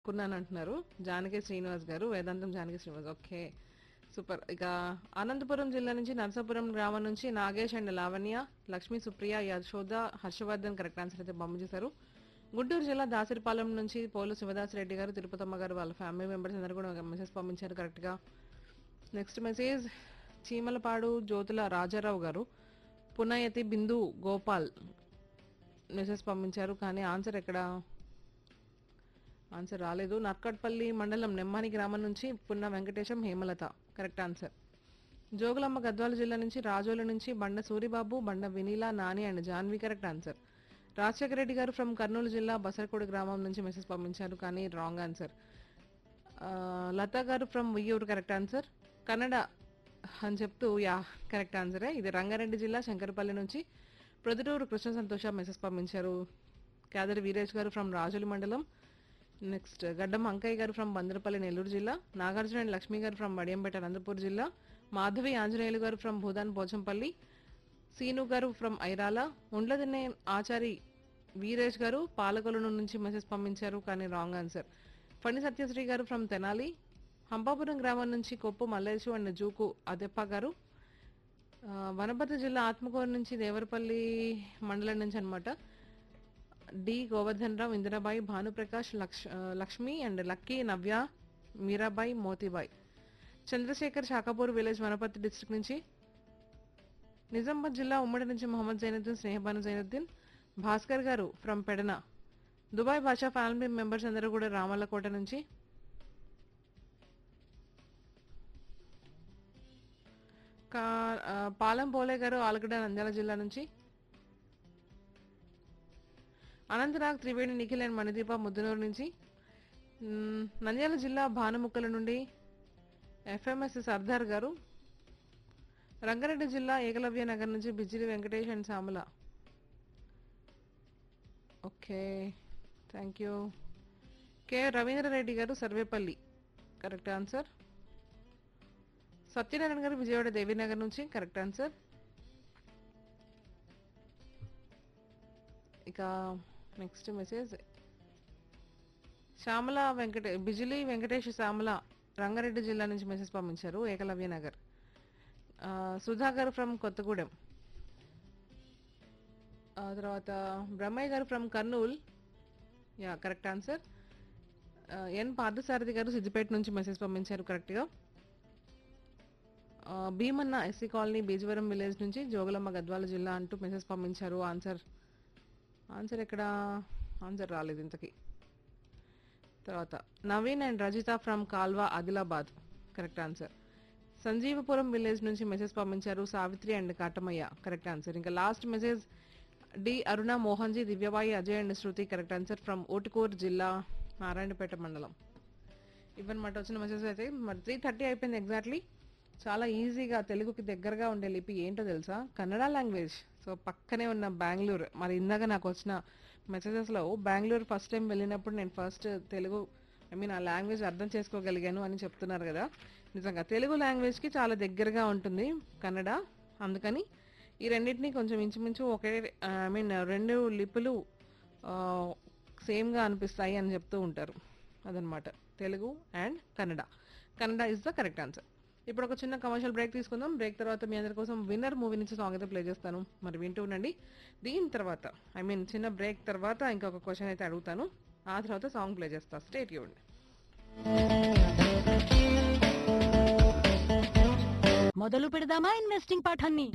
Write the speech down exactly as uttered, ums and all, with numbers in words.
కున్నానంటున్నారు. 'జానకి శ్రీనివాస్' గారు. వేదాంతం Janaki Srinivas. Okay. Super. ఇక అనంతపురం జిల్లా నుంచి నరసాపురం గ్రామం నుంచి Nagesh and Lavanya, Lakshmi, Supriya, Yashoda, Harshavardhan correct answer అయితే పంపించేశారు. గుంటూరు జిల్లా దాసరిపాలెం నుంచి పోలు శివదాస్ రెడ్డి గారు, తిరుపతమ్మ గారు వాళ్ళ ఫ్యామిలీ మెంబర్స్ అందరూ కూడా మెసేజ్ పంపించారు కరెక్ట్గా. నెక్స్ట్ మెసేజ్ చీమలపాడు జ్యోతుల రాజారావు గారు, పునయతి బిందు గోపాల్ మెసేజ్ పంపించారు. కానీ ఆన్సర్ ఎక్కడ ఆన్సర్ రాలేదు. నర్కట్పల్లి మండలం నెమ్మాని గ్రామం నుంచి పున్న వెంకటేశం, హేమలత కరెక్ట్ ఆన్సర్. జోగులమ్మ గద్వాల జిల్లా నుంచి రాజోల నుంచి బండ సూరిబాబు, బండ వినీల, Nani and Janhvi correct answer. Rajasekhara Reddy గారు ఫ్రమ్ కర్నూలు జిల్లా బసరకోడు గ్రామం నుంచి మెసేజ్ పంపించారు కానీ రాంగ్ ఆన్సర్. లతా గారు from Uyyuru correct answer. Kannada అని చెప్తూ యా కరెక్ట్ ఆన్సరే. ఇది రంగారెడ్డి జిల్లా శంకరపల్లి నుంచి ప్రొద్దుటూరు కృష్ణ సంతోష మెసేజ్ పంపించారు. కేదరి వీరేష్ గారు ఫ్రమ్ రాజుల మండలం. నెక్స్ట్ గడ్డం అంకయ్య గారు ఫ్రమ్ బందరపల్లి నెల్లూరు జిల్లా. నాగార్జున అండ్ లక్ష్మి గారు ఫ్రమ్ వడియంపేట అనంతపూర్ జిల్లా. మాధవి ఆంజనేయులు గారు ఫ్రమ్ భూదాన్ పోచంపల్లి. సీను గారు ఫ్రమ్ ఐరాల. ఉండ్లదిన్నే ఆచారి వీరేష్ గారు పాలకొలను నుంచి మెసేజ్ పంపించారు కానీ రాంగ్ ఆన్సర్. ఫణి సత్యశ్రీ గారు ఫ్రమ్ తెనాలి. హంపాపురం గ్రామం నుంచి కొప్పు మల్లేశు అండ్ జూకు అదెప్ప గారు. ఆ, వనపర్తి జిల్లా ఆత్మకూరు నుంచి దేవరపల్లి మండలం నుంచి అనమాట. డి గోవర్ధన్ రావు, ఇందిరాబాయి, భానుప్రకాష్, లక్ష్ ఆ, Lakshmi and lucky, Navya, Mirabai, Motibai. Chandrasekhar Shakapur village Wanaparthy district నుంచి. నిజామాబాద్ జిల్లా ఉమ్మడి నుంచి మొహమ్మద్ జైనుద్దీన్, స్నేహబాను జైనుద్దీన్. భాస్కర్ గారు ఫ్రమ్ పెడన. దుబాయ్ భాషా ఫ్యామిలీ మెంబర్స్ అందరూ కూడా రామల్లకోట నుంచి. కా ఆ, పాలెం పోలే గారు ఆలగడ్డ నంద్యాల జిల్లా నుంచి. అనంతనాగ్, త్రివేణి, నిఖిల్ అండ్ మణిదీప ముద్దునూరు నుంచి. మ్, నంద్యాల జిల్లా భానుముక్కల నుండి ఎఫ్ఎంఎస్ సర్దార్ గారు. రంగారెడ్డి జిల్లా ఏకలవ్య నగర్ నుంచి Bijili Venkatesh and Samala. Okay, thank you. K Ravindra Reddy గారు సర్వేపల్లి కరెక్ట్ ఆన్సర్. సత్యనారాయణ గారు విజయవాడ దేవీనగర్ నుంచి కరెక్ట్ ఆన్సర్. ఇక నెక్స్ట్ మెసేజ్ శ్యామల వెంకటే బిజిలి వెంకటేష్ శ్యామల రంగారెడ్డి జిల్లా నుంచి మెసేజ్ పంపించారు ఏకలవ్య నగర్. ఆ, సుధాకర్ ఫ్రమ్ కొత్తగూడెం. ఆ తర్వాత బ్రహ్మయ్య గారు from Kurnool. Yeah correct answer. ఎన్ పార్థసారథి గారు సిద్దిపేట నుంచి మెసేజ్ పంపించారు కరెక్ట్గా. ఆ, Bhimanna SC colony Bijavaram village నుంచి జోగులమ్మ గద్వాల జిల్లా అంటూ మెసేజ్ పంపించారు. ఆన్సర్ ఆన్సర్ ఎక్కడ ఆన్సర్ రాలేదు ఇంతకీ. తర్వాత Naveen and Rajitha from కాల్వా Adilabad correct answer. Sanjeevapuram village నుంచి మెసేజ్ పంపించారు Savitri and Katamayya correct answer. ఇంకా last message D Aruna Mohanji, Divyabai, Ajay and Shruti correct answer from Otukuru జిల్లా నారాయణపేట మండలం. ఇవన్నమాట వచ్చిన మెసేజ్ అయితే. మరి త్రీ థర్టీ అయిపోయింది ఎగ్జాక్ట్లీ. చాలా ఈజీగా తెలుగుకి దగ్గరగా ఉండే లిపి ఏంటో తెలుసా? కన్నడ లాంగ్వేజ్. సో పక్కనే ఉన్న బెంగళూరు. మరి ఇందాక నాకు వచ్చిన మెసేజెస్లో బెంగళూరు ఫస్ట్ టైం వెళ్ళినప్పుడు నేను ఫస్ట్ తెలుగు ఐ మీన్ ఆ లాంగ్వేజ్ అర్థం చేసుకోగలిగాను అని చెప్తున్నారు కదా. నిజంగా తెలుగు లాంగ్వేజ్కి చాలా దగ్గరగా ఉంటుంది కన్నడ. అందుకని ఈ రెండింటినీ కొంచెం ఇంచుమించు ఒకే ఐ మీన్ రెండు లిపులు సేమ్గా అనిపిస్తాయి అని చెప్తూ ఉంటారు. అదనమాట Telugu and Kannada. Kannada is the correct answer. ఇప్పుడు ఒక చిన్న కమర్షియల్ బ్రేక్ తీసుకుందాం. బ్రేక్ తర్వాత మీ అందరి కోసం విన్నర్ మూవీ నుంచి సాంగ్ అయితే ప్లే చేస్తాను. మరి వింటూ ఉండండి. దీని తర్వాత ఐ మీన్ చిన్న బ్రేక్ తర్వాత ఇంకొక క్వశ్చన్ అయితే అడుగుతాను. ఆ తర్వాత సాంగ్ ప్లే చేస్తా. Stay tuned. మొదలు పెడదామా ఇన్వెస్టింగ్ పాఠాన్ని?